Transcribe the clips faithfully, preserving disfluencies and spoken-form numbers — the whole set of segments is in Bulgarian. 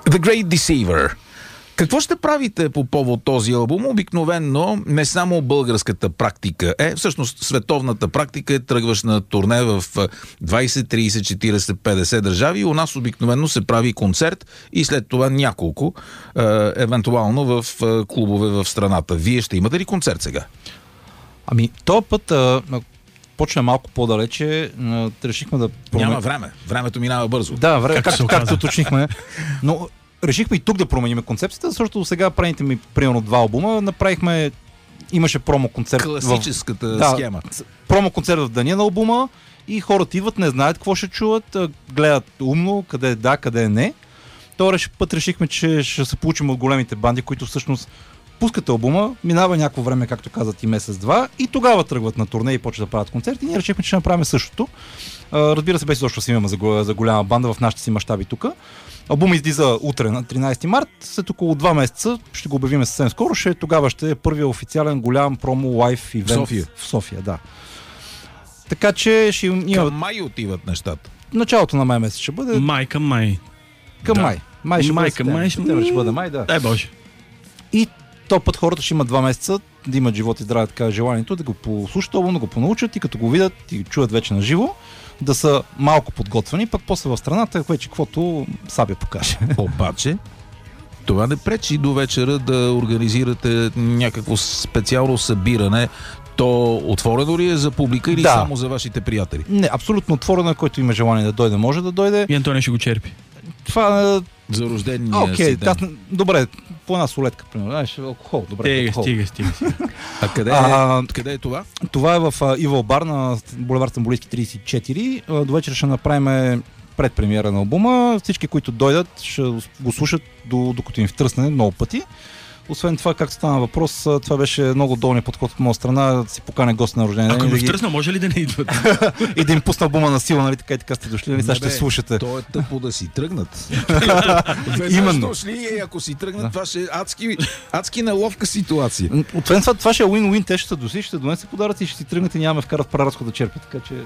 The Great Deceiver. Какво ще правите по повод този албум? Обикновенно не само българската практика е, всъщност световната практика е тръгваш на турне в двайсет, трийсет, четирийсет, петдесет държави. У нас обикновено се прави концерт и след това няколко, е, евентуално в клубове в страната. Вие ще имате ли концерт сега? Ами, този път а, почна малко по-далече. А, решихме да... Промен... Няма време. Времето минава бързо. Да, време, как както, както уточнихме. Но решихме и тук да променим концепцията, защото сега правите ми примерно два албума. Направихме... Имаше промо-концерт. Класическата в... схема. Да, промо-концерт в деня на албума и хората идват, не знаят какво ще чуват, гледат умно, къде е да, къде е не. Този път решихме, че ще се получим от големите банди, които всъщност пускат албума, минава някакво време, както казат, и месец-два, и тогава тръгват на турне и почват да правят концерти. Ние решихме, че ще направим същото. Разбира се, без изобщо си имаме за, за голяма банда в нашите си мащаби тук. Албумът излиза утре на тринайсети март, след около два месеца, ще го обявим съвсем скоро, ще тогава ще е първия официален голям промо лайф ивент в София. В София, да. Така че ще има... Към май отиват нещата. Началото на май месец ще бъде. Май към май. Към да. май. Май ще май бъде към май. Ще... ще бъде май, да. Дай Боже. И то път хората ще имат два месеца да имат живот и здраве, така желанието, да го послушат албум, да го понаучат и като го видят и чуят вече на живо, да са малко подготвени, пък после в страната вече каквото Сабя покаже. Обаче, това не пречи до вечера да организирате някакво специално събиране. То отворено ли е за публика или да. Само за вашите приятели? Не, абсолютно отворено е, който има желание да дойде, може да дойде. И Антония ще го черпи. Това за рождения okay, си ден. Добре, по една солетка, примерно. Знаеш, алкохол. Добре, стига, алкохол. стига, стига, стига. А къде, а, е, къде е това? Това е в Evil Bar на булевард Стамболийски трийсет и четири. До вечера ще направим предпремиера на албума. Всички, които дойдат, ще го слушат докато им втръсне много пъти. Освен това, както стана въпрос, това беше много долния подход от моя страна, да си поканя гост на рождение. Ако да го ги... втръсна, може ли да не идват? И да им пусна албума на сила, нали така и така сте дошли, нали сега ще слушате. То е тъпо да си тръгнат. Именно. Дошли и ако си тръгнат, да. Това ще е адски, адски неловка ситуация. Освен това, това ще е win-win, те ще се дошли, ще донесе подаръци и ще си тръгнат и нямаме вкарат праразход да черпи, така че...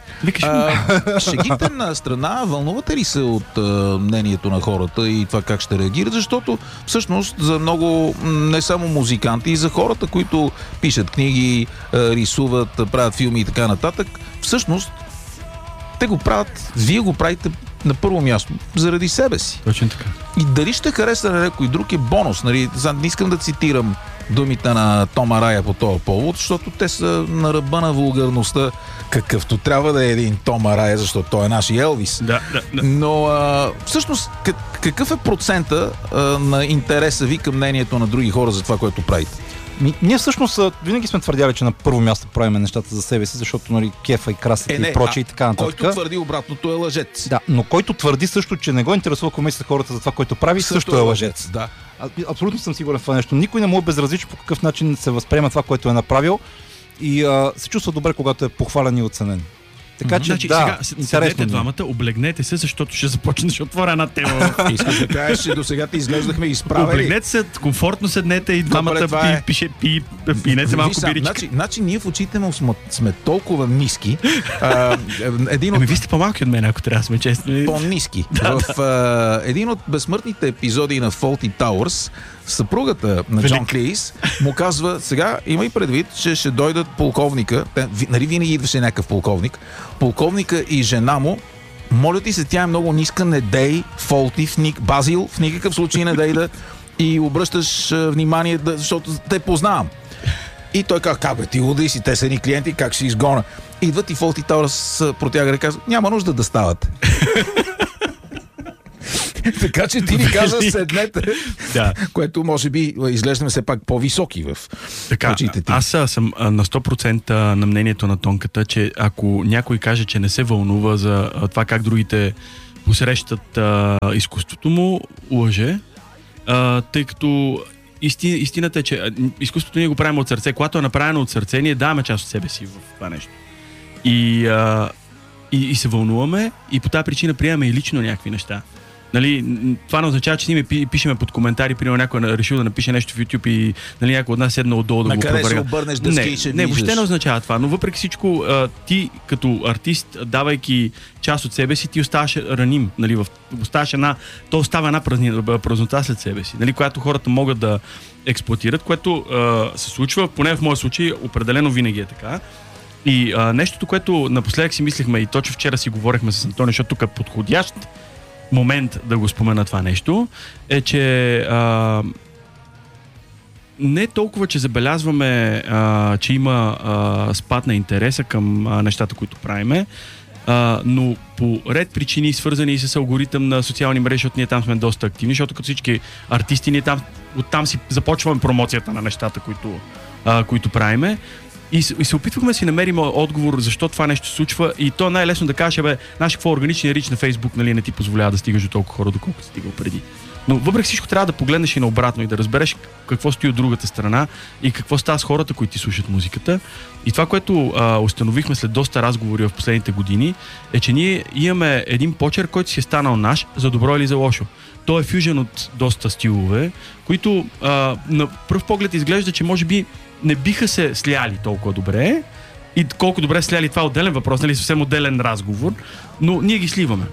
А, шегите на страна, вълнувате ли се от а, мнението на хората и това как ще реагират, защото всъщност за много, не само музиканти, и за хората, които пишат книги, а, рисуват, правят филми и така нататък, всъщност те го правят, вие го правите на първо място заради себе си. Точно така. И дали ще хареса на някой друг е бонус. Нали? Не искам да цитирам думите на Том Арая по този повод, защото те са на ръба на вулгарността, какъвто трябва да е един Том Арая, защото той е нашия Елвис. Да, да, да. Но а, всъщност какъв е процента а, на интереса ви към мнението на други хора за това, което правите? Ми, ние всъщност винаги сме твърдяли, че на първо място правим нещата за себе си, защото нали, кефа и красата е, не, и прочее и така нататък. Който твърди обратното е лъжец. Да, но който твърди също, че не го интересува какво мислят хората за това, което прави, също, също е лъжец. Да. А, абсолютно съм сигурен в това нещо. Никой не му е безразличен по какъв начин се възприема това, което е направил и а, се чувства добре, когато е похвален и оценен. Така че значи, да, сега седете двамата, облегнете се, защото ще започне, ще отворя една тема. Искаш да кажеш, че до сега ти изглеждахме изправени. Облегнете се, комфортно седнете и двамата пи, е. пише, пи, пинете малко биричка. Значи, значи ние в очите му сме, сме толкова ниски. А, един от... Ами вие сте по-малки от мен, ако трябва да сме честни. По-ниски. Да, в да. А, един от безсмъртните епизоди на Fawlty Towers, съпругата на Велик. Джон Клис му казва, сега имай предвид, че ще дойдат полковника, нали винаги идваше някакъв полковник, полковника и жена му, моля ти се, тя е много ниска, не дей Фолти, в ник, Базил, в никакъв случай не дей да и обръщаш а, внимание, да, защото те познавам. И той казва, как бе, ти луди си, те са ни клиенти, как ще изгона? Идват и Fawlty Towers протяга и казва, няма нужда да ставате. Така че ти ни каза седнете, да. Което може би изглеждаме все пак по-високи в така, очите ти. Аз съм на сто процента на мнението на Тонката, че ако някой каже, че не се вълнува за това как другите посрещат а, изкуството му, лъже, а, тъй като исти, истината е, че изкуството ние го правим от сърце. Когато е направено от сърце, ние даваме част от себе си в това нещо. И, а, и, и се вълнуваме и по тази причина приемаме и лично някакви неща. Нали, това не означава, че ние пи, пишеме под коментари, примерно някой е решил да напише нещо в YouTube и нали, някой от нас седна отдолу да на го къде провърга. се обърнеш да ски, ще не, въобще виждаш. не означава това, но въпреки всичко а, ти като артист, давайки част от себе си, ти оставаш раним. Нали, в, оставаш една, то остава една празни, празнота след себе си, нали, която хората могат да експлоатират, което а, се случва, поне в моя случай, определено винаги е така. И а, нещото, което напоследък си мислихме и точно вчера си говорихме с Антони, защото тук е подходящ момент да го спомена това нещо, е, че а, не толкова, че забелязваме, а, че има а, спад на интереса към а, нещата, които правиме, а, но по ред причини, свързани с алгоритъм на социални мрежи, защото ние там сме доста активни, защото като всички артисти, ние там, оттам си започваме промоцията на нещата, които, а, които правиме. И, и се опитвахме да си намерим отговор защо това нещо се случва и то най-лесно да кажеш, бе, знаеш какво, органичният рич на Фейсбук, нали, не ти позволява да стигаш до толкова хора, доколко си стигал преди. Но въпреки всичко трябва да погледнеш и наобратно и да разбереш какво стои от другата страна и какво става с хората, които ти слушат музиката. И това, което а, установихме след доста разговори в последните години, е, че ние имаме един почерк, който си е станал наш, за добро или за лошо. Той е фюжен от доста стилове, които а, на пръв поглед изглежда, че може би не биха се сляли толкова добре. И колко добре сляли, това е отделен въпрос, нали, съвсем отделен разговор, но ние ги сливаме.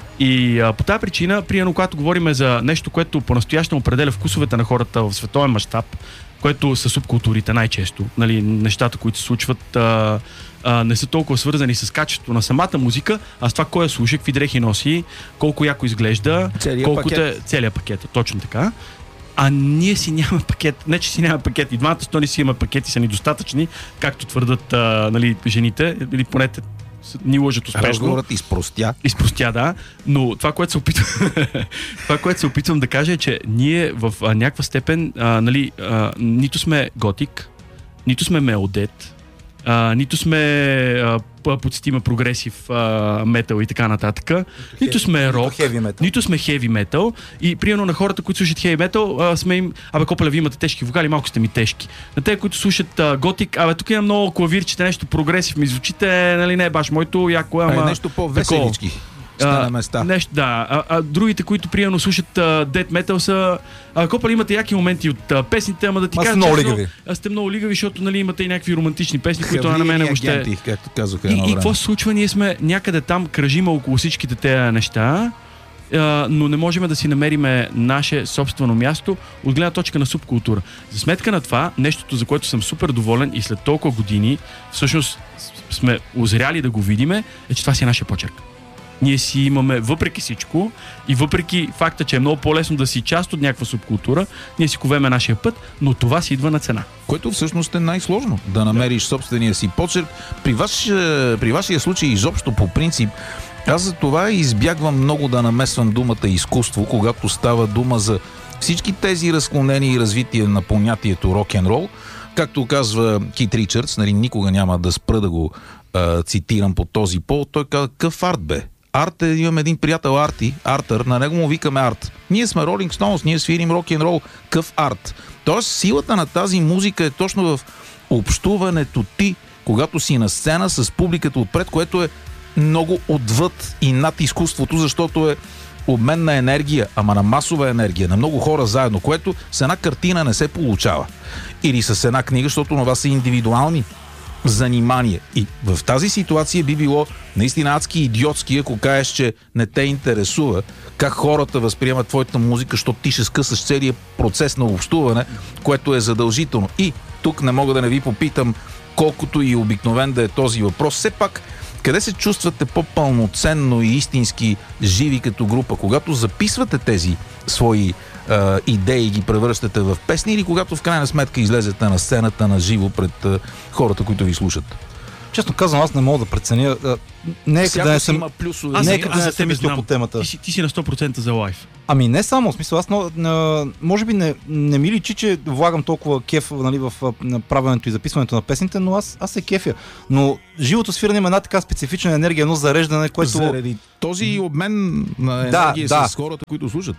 И а, по тази причина, примерно, когато говорим за нещо, което по-настоящем определя вкусовете на хората в световен мащаб, което са субкултурите най-често, нали, нещата, които се случват, а, а, не са толкова свързани с качеството на самата музика, а с това кой я слуша, какви дрехи носи, колко яко изглежда, целият колко пакет. Те, целият пакет, точно така. А ние си нямаме пакет. Не, че си нямаме пакет. И двамата стони си имаме пакети, са ни достатъчни, както твърдат а, нали, жените, или поне те ни лъжат успешно. Разговорът изпростя. Изпростя, да. Но това, което се опитвам, това, което се опитвам да кажа е, че ние в а, някаква степен а, нали, а, нито сме готик, нито сме мелодет, а, нито сме а, подсетима прогресив а, метал и така нататък. Нито сме рок, нито сме хеви метал. И примерно на хората, които слушат хеви метал, а, сме им, абе, Копеле, ви имате тежки вокали, малко сте ми тежки. На те, които слушат а, готик, абе, тук има много клавирчета, нещо прогресив, ми звучите, нали, не е баш моето, яко, ама... А, нещо по-веселички. На места. Нещо, да. А, а другите, които приемно слушат дет метал, са... А, Копали, имате яки моменти от а, песните, ама да ти кажа, много че лигави. А сте много лигави, защото нали, имате и някакви романтични песни, които на мен въобще... Агенти, както казаха И, едно и време. какво се случва? Ние сме някъде там, кръжима около всичките тези неща, а, но не можем да си намериме наше собствено място от гледна точка на субкултура. За сметка на това, нещото, за което съм супер доволен и след толкова години, всъщност сме озряли да го видиме, е, че това си е нашия почерк. Ние си имаме, въпреки всичко и въпреки факта, че е много по-лесно да си част от някаква субкултура, ние си ковеме нашия път, но това си идва на цена. Което всъщност е най-сложно, да намериш собствения си почерк. При, ваш, при вашия случай изобщо по принцип, аз за това избягвам много да намесвам думата изкуство, когато става дума за всички тези разклонения и развитие на понятието рок-н-рол. Както казва Кит Ричардс, нали, никога няма да спра да го а, цитирам по този повод, той казва, къв арт бе? Арт е, имам един приятел Арти, Артър, на него му викаме Арт. Ние сме Rolling Stones, ние свирим рок-н-рол, къв арт. Тоест силата на тази музика е точно в общуването ти, когато си на сцена с публиката отпред, което е много отвъд и над изкуството, защото е обмен на енергия, ама на масова енергия, на много хора заедно, което с една картина не се получава. Или с една книга, защото това са индивидуални занимания. И в тази ситуация би било наистина адски идиотски, ако кажеш, че не те интересува как хората възприемат твоята музика, защото ти ще скъсаш целият процес на общуване, което е задължително. И тук не мога да не ви попитам, колкото и обикновен да е този въпрос, все пак къде се чувствате по-пълноценно и истински живи като група? Когато записвате тези свои а, идеи и ги превръщате в песни или когато в крайна сметка излезете на сцената на живо пред а, хората, които ви слушат? Честно казвам, аз не мога да преценя. Не е къде не съм, плюсове. не е аз, къде аз не за съм тебе мислил знам. по темата. Ти си, ти си на сто процента за лайф. Ами не само, в смисъл, аз но, на, може би не, не ми личи, че влагам толкова кеф, нали, в правенето и записването на песните, но аз, аз се кефя. Но живото свирене има една така специфична енергия, едно зареждане, което... Заради този обмен на енергия да, с хората, които слушат.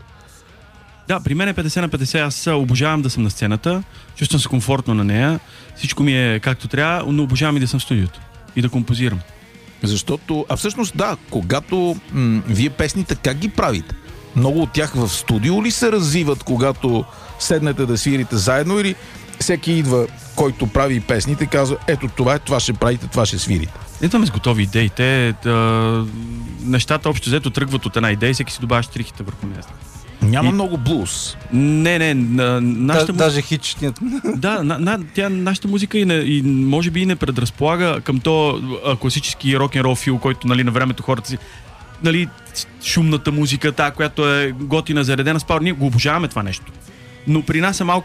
Да, при мен е петдесет на петдесет, аз обожавам да съм на сцената, чувствам се комфортно на нея, всичко ми е както трябва, но обожавам и да съм в студиото и да композирам. Защото, а всъщност да, когато м- вие песните, как ги правите? Много от тях в студио ли се развиват, когато седнете да свирите заедно, или всеки идва, който прави песните, казва, ето това е, това ще правите, това ще свирите? Идваме с готови идеи. Те, да, нещата общо взето тръгват от една идея и всеки си добавя штрихите върху нея. Няма И... много блуз. Не, не, на, нашата да, музика... Даже хичният. Да, на, на, тя, нашата музика и, не, и може би и не предразполага към то а, класически рок-н-рол фил, който, нали, на времето хората си, нали, шумната музика, та, която е готина, заредена с пауър. Ние го обожаваме това нещо. Но при нас е малко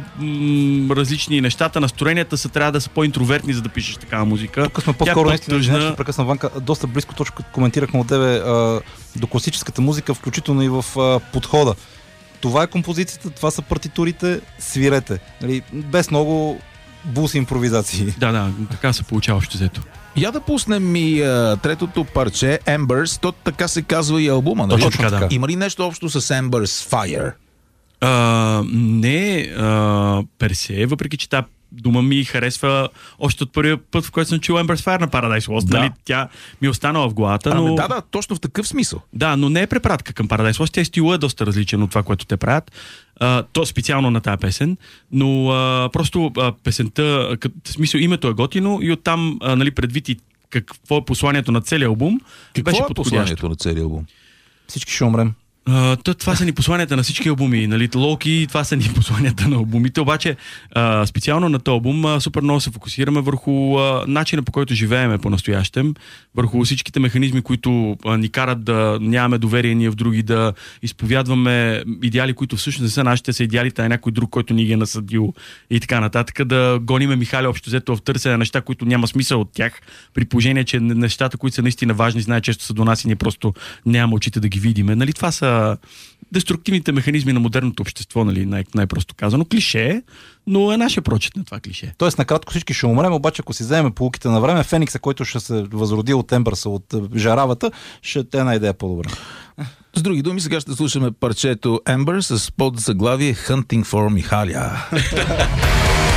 по-различни нещата. Настроенията са, трябва да са по-интровертни, за да пишеш такава музика. Тук сме по-скоро наистина, ще прекъсна Ванка, доста близко, точно коментирахме от тебе а, до класическата музика, включително и в а, подхода. Това е композицията, това са партитурите, свирете. Нали, без много бус импровизации. Да, да, така се получава общо взето. Я да пуснем и а, третото парче, Embers, то така се казва и албума, нали? Точно така, да. Има ли нещо общо с Embers Fire? Uh, не uh, персе, въпреки че тази дума ми харесва още от първия път, в който съм чул Embers Fire на Paradise Lost. Да. Нали, тя ми е останала в главата, но... Ами, да, да, точно в такъв смисъл. Да, но не е препратка към Paradise Lost, тя стила е доста различен от това, което те правят. Uh, то специално на тази песен, но uh, просто uh, песента, в смисъл името е готино и оттам, uh, нали, предвид и какво е посланието на целия албум, какво беше е подходящо. посланието на целия албум? Всички ще умрем. Uh, това са ни посланията на всички албуми, нали, Локи, това са ни посланията на албумите, обаче uh, специално на този албум uh, супер много се фокусираме върху uh, начина, по който живееме по-настоящем, върху всичките механизми, които uh, ни карат да нямаме доверие ние в други, да изповядваме идеали, които всъщност не са нашите, са идеалите на някой друг, който ни ги е насъдил и така нататък, да гониме Михали общо взето в търсене на неща, които няма смисъл от тях, при положение, че нещата, които са наистина важни, знаят, често са до нас и ние просто нямаме очите да ги видиме. Нали, това са деструктивните механизми на модерното общество, нали, най- най-просто казано. Клише, но е нашия прочит на това клише. Тоест, накратко всички ще умрем, обаче ако си вземем полуките на време, Феникса, който ще се възроди от Ембърса, от жаравата, ще те една идея по-добра. С други думи, сега ще слушаме парчето Ember с подзаглавие Hunting for Mihalia.